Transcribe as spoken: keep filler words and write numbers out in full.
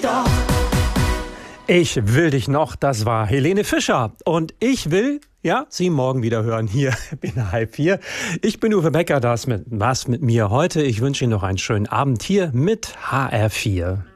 Doch. Ich will dich noch, das war Helene Fischer. Und ich will, ja, Sie morgen wieder hören hier in halb vier. Ich bin Uwe Becker, das mit was mit mir heute. Ich wünsche Ihnen noch einen schönen Abend hier mit H R vier.